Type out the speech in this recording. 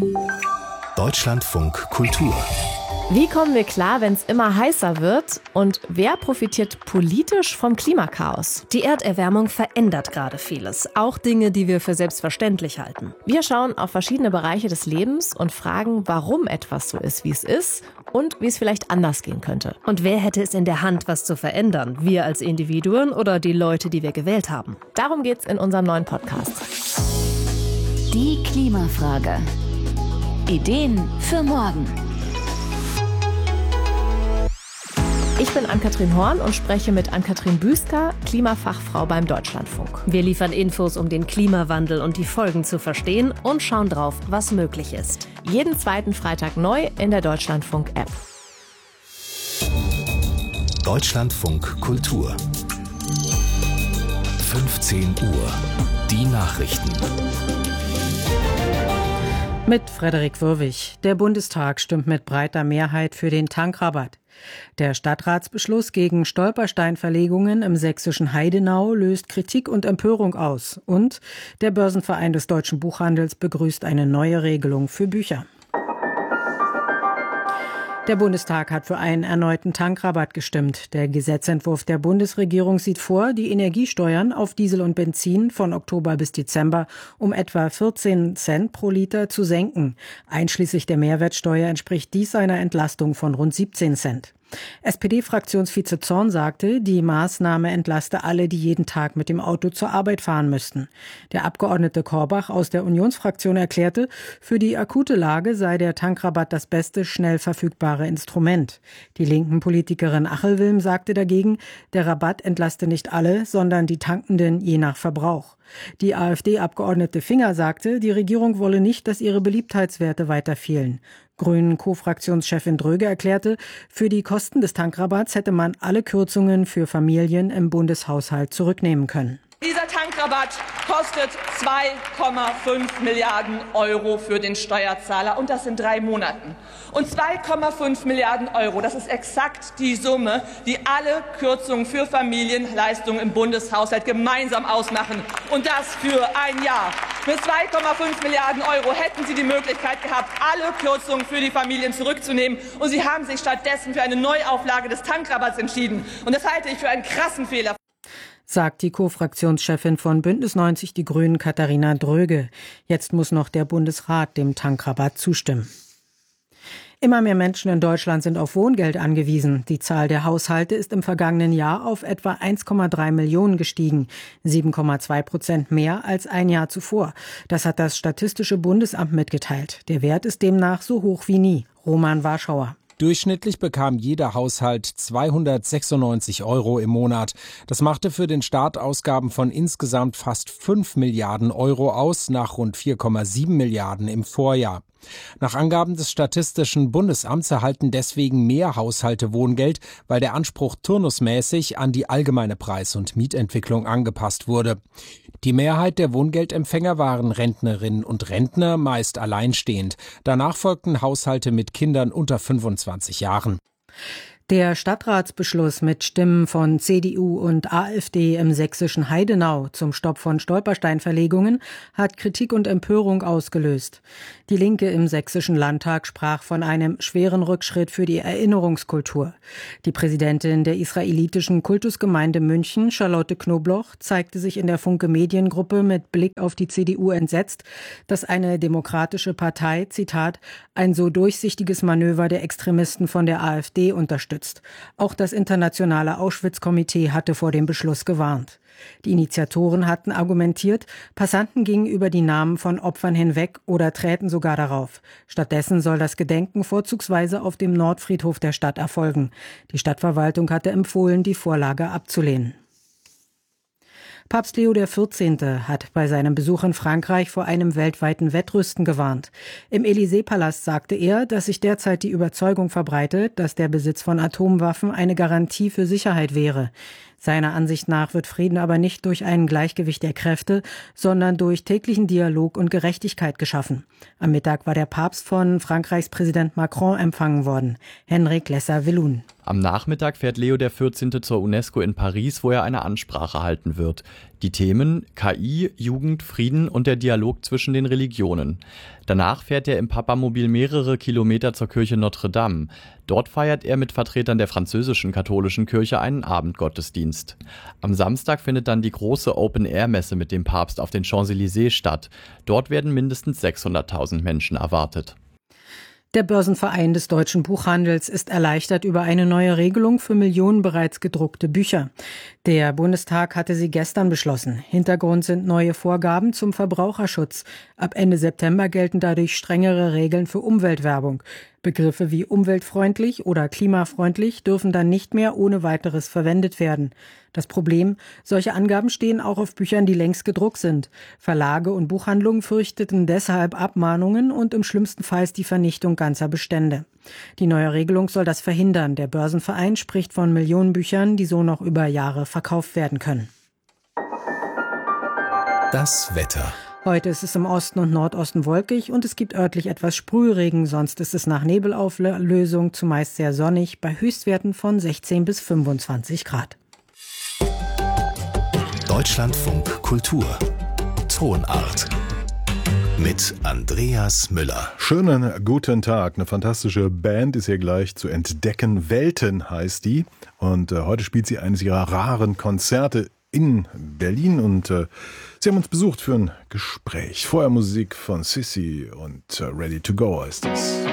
Deutschlandfunk Kultur. Wie kommen wir klar, wenn es immer heißer wird? Und wer profitiert politisch vom Klimakaos? Die Erderwärmung verändert gerade vieles, auch Dinge, die wir für selbstverständlich halten. Wir schauen auf verschiedene Bereiche des Lebens und fragen, warum etwas so ist, wie es ist und wie es vielleicht anders gehen könnte. Und wer hätte es in der Hand, was zu verändern? Wir als Individuen oder die Leute, die wir gewählt haben? Darum geht's in unserem neuen Podcast. Die Klimafrage. Ideen für morgen. Ich bin Ann-Kathrin Horn und spreche mit Ann-Kathrin Büsker, Klimafachfrau beim Deutschlandfunk. Wir liefern Infos, um den Klimawandel und die Folgen zu verstehen und schauen drauf, was möglich ist. Jeden zweiten Freitag neu in der Deutschlandfunk-App. Deutschlandfunk Kultur. 15 Uhr. Die Nachrichten. Mit Frederik Würwig. Der Bundestag stimmt mit breiter Mehrheit für den Tankrabatt. Der Stadtratsbeschluss gegen Stolpersteinverlegungen im sächsischen Heidenau löst Kritik und Empörung aus. Und der Börsenverein des deutschen Buchhandels begrüßt eine neue Regelung für Bücher. Der Bundestag hat für einen erneuten Tankrabatt gestimmt. Der Gesetzentwurf der Bundesregierung sieht vor, die Energiesteuern auf Diesel und Benzin von Oktober bis Dezember um etwa 14 Cent pro Liter zu senken. Einschließlich der Mehrwertsteuer entspricht dies einer Entlastung von rund 17 Cent. SPD-Fraktionsvize Zorn sagte, die Maßnahme entlaste alle, die jeden Tag mit dem Auto zur Arbeit fahren müssten. Der Abgeordnete Korbach aus der Unionsfraktion erklärte, für die akute Lage sei der Tankrabatt das beste, schnell verfügbare Instrument. Die linken Politikerin Achelwilm sagte dagegen, der Rabatt entlaste nicht alle, sondern die Tankenden je nach Verbrauch. Die AfD-Abgeordnete Finger sagte, die Regierung wolle nicht, dass ihre Beliebtheitswerte weiter fielen. Grünen-Co-Fraktionschefin Dröge erklärte, für die Kosten des Tankrabatts hätte man alle Kürzungen für Familien im Bundeshaushalt zurücknehmen können. Dieser Tankrabatt kostet 2,5 Milliarden Euro für den Steuerzahler und das in 3 Monaten. Und 2,5 Milliarden Euro, das ist exakt die Summe, die alle Kürzungen für Familienleistungen im Bundeshaushalt gemeinsam ausmachen. Und das für ein Jahr. Mit 2,5 Milliarden Euro hätten Sie die Möglichkeit gehabt, alle Kürzungen für die Familien zurückzunehmen. Und Sie haben sich stattdessen für eine Neuauflage des Tankrabatts entschieden. Und das halte ich für einen krassen Fehler. Sagt die Co-Fraktionschefin von Bündnis 90 Die Grünen, Katharina Dröge. Jetzt muss noch der Bundesrat dem Tankrabatt zustimmen. Immer mehr Menschen in Deutschland sind auf Wohngeld angewiesen. Die Zahl der Haushalte ist im vergangenen Jahr auf etwa 1,3 Millionen gestiegen, 7,2% mehr als ein Jahr zuvor. Das hat das Statistische Bundesamt mitgeteilt. Der Wert ist demnach so hoch wie nie. Roman Warschauer. Durchschnittlich bekam jeder Haushalt 296 € im Monat. Das machte für den Staat Ausgaben von insgesamt fast 5 Milliarden Euro aus, nach rund 4,7 Milliarden im Vorjahr. Nach Angaben des Statistischen Bundesamts erhalten deswegen mehr Haushalte Wohngeld, weil der Anspruch turnusmäßig an die allgemeine Preis- und Mietentwicklung angepasst wurde. Die Mehrheit der Wohngeldempfänger waren Rentnerinnen und Rentner, meist alleinstehend. Danach folgten Haushalte mit Kindern unter 25 Jahren. Der Stadtratsbeschluss mit Stimmen von CDU und AfD im sächsischen Heidenau zum Stopp von Stolpersteinverlegungen hat Kritik und Empörung ausgelöst. Die Linke im sächsischen Landtag sprach von einem schweren Rückschritt für die Erinnerungskultur. Die Präsidentin der israelitischen Kultusgemeinde München, Charlotte Knobloch, zeigte sich in der Funke Mediengruppe mit Blick auf die CDU entsetzt, dass eine demokratische Partei, Zitat, ein so durchsichtiges Manöver der Extremisten von der AfD unterstützt. Auch das internationale Auschwitz-Komitee hatte vor dem Beschluss gewarnt. Die Initiatoren hatten argumentiert, Passanten gingen über die Namen von Opfern hinweg oder träten sogar darauf. Stattdessen soll das Gedenken vorzugsweise auf dem Nordfriedhof der Stadt erfolgen. Die Stadtverwaltung hatte empfohlen, die Vorlage abzulehnen. Papst Leo XIV. Hat bei seinem Besuch in Frankreich vor einem weltweiten Wettrüsten gewarnt. Im Élysée-Palast sagte er, dass sich derzeit die Überzeugung verbreitet, dass der Besitz von Atomwaffen eine Garantie für Sicherheit wäre. Seiner Ansicht nach wird Frieden aber nicht durch ein Gleichgewicht der Kräfte, sondern durch täglichen Dialog und Gerechtigkeit geschaffen. Am Mittag war der Papst von Frankreichs Präsident Macron empfangen worden. Henrik Lesser-Willun. Am Nachmittag fährt Leo XIV. Zur UNESCO in Paris, wo er eine Ansprache halten wird. Die Themen KI, Jugend, Frieden und der Dialog zwischen den Religionen. Danach fährt er im Papamobil mehrere Kilometer zur Kirche Notre Dame. Dort feiert er mit Vertretern der französischen katholischen Kirche einen Abendgottesdienst. Am Samstag findet dann die große Open-Air-Messe mit dem Papst auf den Champs-Élysées statt. Dort werden mindestens 600.000 Menschen erwartet. Der Börsenverein des deutschen Buchhandels ist erleichtert über eine neue Regelung für Millionen bereits gedruckte Bücher. Der Bundestag hatte sie gestern beschlossen. Hintergrund sind neue Vorgaben zum Verbraucherschutz. Ab Ende September gelten dadurch strengere Regeln für Umweltwerbung. Begriffe wie umweltfreundlich oder klimafreundlich dürfen dann nicht mehr ohne weiteres verwendet werden. Das Problem: Solche Angaben stehen auch auf Büchern, die längst gedruckt sind. Verlage und Buchhandlungen fürchteten deshalb Abmahnungen und im schlimmsten Fall die Vernichtung ganzer Bestände. Die neue Regelung soll das verhindern. Der Börsenverein spricht von Millionen Büchern, die so noch über Jahre verkauft werden können. Das Wetter. Heute ist es im Osten und Nordosten wolkig und es gibt örtlich etwas Sprühregen. Sonst ist es nach Nebelauflösung zumeist sehr sonnig bei Höchstwerten von 16 bis 25 Grad. Deutschlandfunk Kultur. Tonart. Mit Andreas Müller. Schönen guten Tag. Eine fantastische Band ist hier gleich zu entdecken. Welten heißt die. Und heute spielt sie eines ihrer raren Konzerte in Berlin. Und sie haben uns besucht für ein Gespräch. Vorher Musik von Sissy und Ready to Go heißt es.